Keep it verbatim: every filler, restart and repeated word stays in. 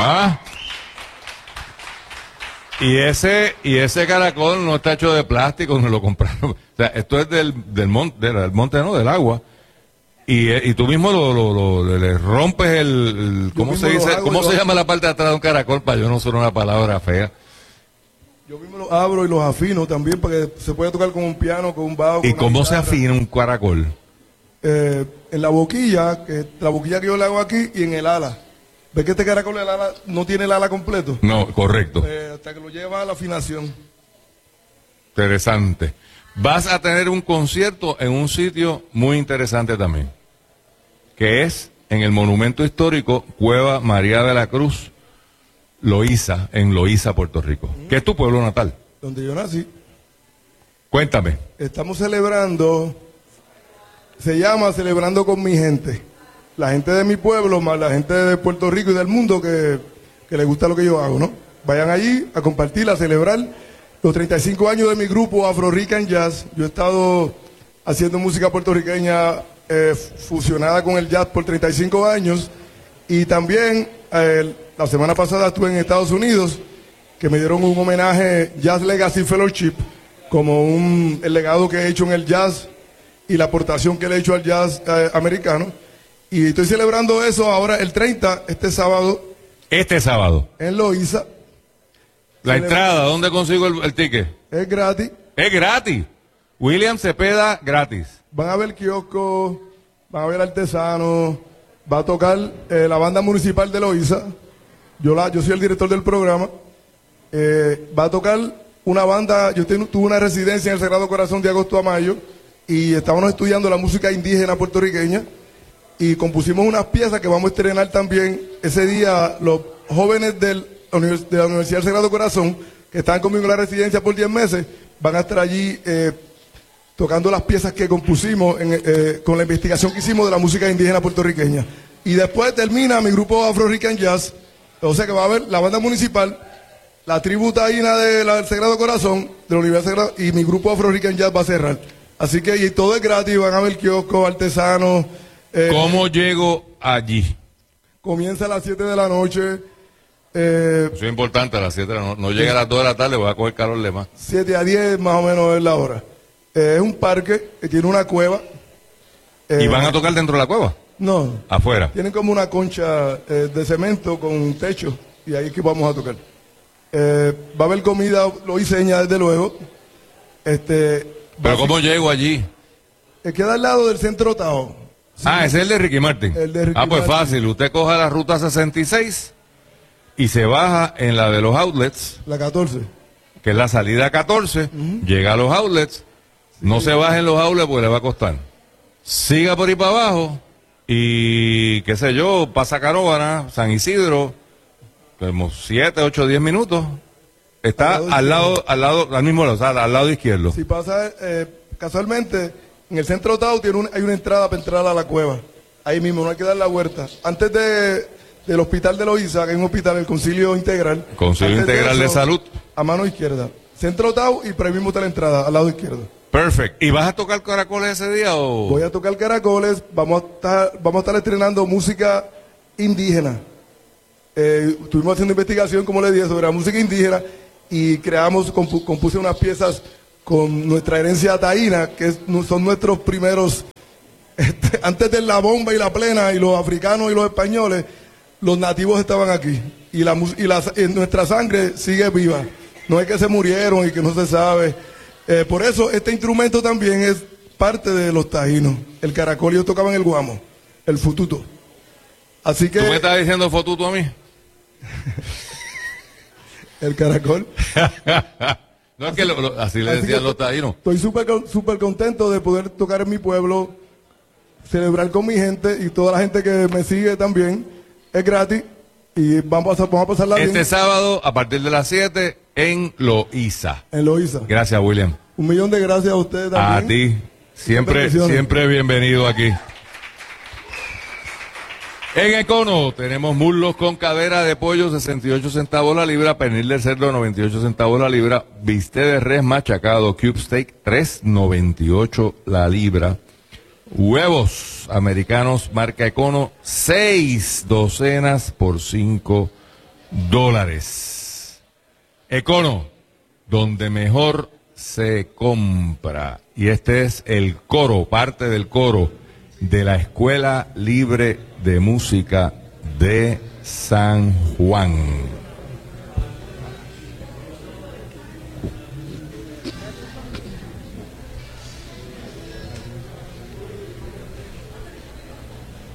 ¿Ah? Y ese, y ese caracol no está hecho de plástico, no lo compraron. O sea, esto es del, del monte, del monte, no, del agua. Y, y tú mismo lo, lo, lo le rompes el, el ¿cómo se dice? ¿Cómo se llama la parte de atrás de un caracol? Para yo no usar una palabra fea. Yo mismo los abro y los afino también para que se pueda tocar con un piano, con un bajo. ¿Y cómo se afina un caracol? Eh, en la boquilla, que la boquilla que yo le hago aquí y en el ala. ¿Ves que este caracol el ala no tiene el ala completo? No, correcto. Eh, hasta que lo lleva a la afinación. Interesante. Vas a tener un concierto en un sitio muy interesante también, que es en el monumento histórico Cueva María de la Cruz, Loíza, en Loíza, Puerto Rico, mm. que es tu pueblo natal. Donde yo nací. Cuéntame. Estamos celebrando, se llama Celebrando con mi gente. La gente de mi pueblo, más la gente de Puerto Rico y del mundo que, que les gusta lo que yo hago, ¿no? Vayan allí a compartir, a celebrar los treinta y cinco años de mi grupo Afro Rican Jazz. Yo he estado haciendo música puertorriqueña eh, fusionada con el jazz por treinta y cinco años. Y también eh, la semana pasada estuve en Estados Unidos, que me dieron un homenaje Jazz Legacy Fellowship, como un, el legado que he hecho en el jazz y la aportación que le he hecho al jazz eh, americano. Y estoy celebrando eso ahora el treinta, este sábado. Este sábado. En Loíza. La entrada, ¿dónde consigo el, el ticket? Es gratis. Es gratis. William Cepeda, gratis. Van a ver kioscos, van a ver artesanos, va a tocar eh, la banda municipal de Loíza. Yo, la, yo soy el director del programa. Eh, va a tocar una banda, yo ten, tuve una residencia en el Sagrado Corazón de agosto a mayo y estábamos estudiando la música indígena puertorriqueña. Y compusimos unas piezas que vamos a estrenar también ese día. Los jóvenes del, de la Universidad del Sagrado Corazón, que están conmigo en la residencia por diez meses, van a estar allí eh, tocando las piezas que compusimos en, eh, con la investigación que hicimos de la música indígena puertorriqueña. Y después termina mi grupo Afro Rican Jazz, o sea que va a haber la banda municipal, la tribu taína de la, del Sagrado Corazón, de la Universidad Sagrado, y mi grupo Afro Rican Jazz va a cerrar. Así que y todo es gratis, van a ver kioscos, artesanos. Eh, ¿Cómo llego allí? Comienza a las siete de la noche. Eh, Eso es importante, a las siete de la noche. No llega a las dos de la tarde, voy a coger calor de más. siete a diez más o menos es la hora. Eh, es un parque que tiene una cueva. Eh, ¿Y van a tocar dentro de la cueva? No. ¿Afuera? Tienen como una concha eh, de cemento con un techo y ahí es que vamos a tocar. Eh, va a haber comida, lo hice ya desde luego. Este, ¿Pero cómo llego allí? Eh, queda al lado del centro Tao. Sí. Ah, ese es el de Ricky Martin. El de Ricky ah, pues Martin. fácil. Usted coja la ruta sesenta y seis y se baja en la de los outlets. La catorce. Que es la salida catorce. Uh-huh. Llega a los outlets. Sí. No se baje en los outlets porque le va a costar. Siga por ahí para abajo y, qué sé yo, pasa Caróvana, San Isidro, como siete, ocho, diez minutos. Está al lado, al lado, al lado, al mismo lado, o sea, al lado izquierdo. Si pasa, eh, casualmente, en el centro Tao tiene un, hay una entrada para entrar a la cueva. Ahí mismo, no hay que dar la vuelta. Antes de, del hospital de Loíza, que es un hospital, el Concilio Integral. Concilio Integral de, eso, de Salud. A mano izquierda. Centro Tao y por ahí mismo está la entrada, al lado izquierdo. Perfecto. ¿Y vas a tocar caracoles ese día o...? Voy a tocar caracoles, vamos a estar, vamos a estar estrenando música indígena. Eh, estuvimos haciendo investigación, como le dije, sobre la música indígena y creamos, compu, compuse unas piezas con nuestra herencia taína, que es, son nuestros primeros, este, antes de la bomba y la plena, y los africanos y los españoles, los nativos estaban aquí, y, la, y, la, y nuestra sangre sigue viva, no es que se murieron y que no se sabe, eh, por eso este instrumento también es parte de los taínos, el caracol, yo tocaba en el guamo, el fututo, así que... ¿Tú me estás diciendo fututo a mí? El caracol. No es que lo, lo, así le así decían los taínos. Estoy súper súper contento de poder tocar en mi pueblo, celebrar con mi gente y toda la gente que me sigue también. Es gratis y vamos a, vamos a pasarla bien. Este sábado a partir de las siete en Loíza. En Loíza. Gracias, William. Un millón de gracias a ustedes también. A ti. Siempre, siempre bienvenido aquí. En Econo tenemos muslos con cadera de pollo, sesenta y ocho centavos la libra, pernil de cerdo, noventa y ocho centavos la libra, bistec de res machacado, cube steak, tres noventa y ocho la libra, huevos americanos marca Econo, seis docenas por cinco dólares. Econo, donde mejor se compra. Y este es el coro, parte del coro de la Escuela Libre de Música de San Juan.